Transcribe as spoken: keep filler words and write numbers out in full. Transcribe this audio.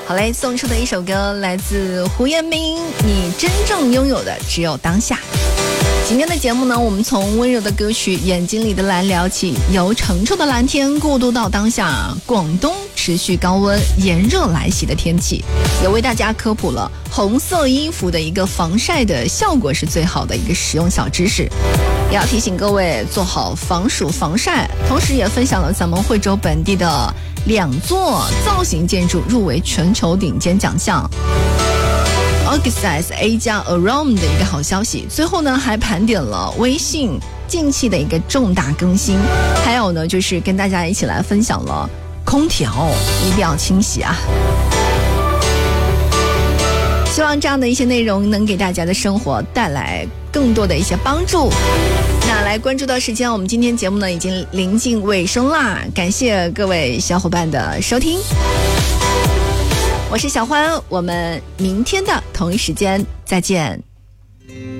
好嘞，送出的一首歌来自胡彦斌，你真正拥有的只有当下。今天的节目呢，我们从温柔的歌曲《眼睛里的蓝》聊起，由澄澈的蓝天过渡到当下广东持续高温炎热来袭的天气，也为大家科普了红色衣服的一个防晒的效果是最好的一个实用小知识，也要提醒各位做好防暑防晒，同时也分享了咱们惠州本地的两座造型建筑入围全球顶尖奖项Oxys A 加 Around 的一个好消息。最后呢，还盘点了微信近期的一个重大更新，还有呢，就是跟大家一起来分享了空调一定要清洗啊。希望这样的一些内容能给大家的生活带来更多的一些帮助。那来关注到时间，我们今天节目呢已经临近尾声啦，感谢各位小伙伴的收听。我是小欢，我们明天的同一时间再见。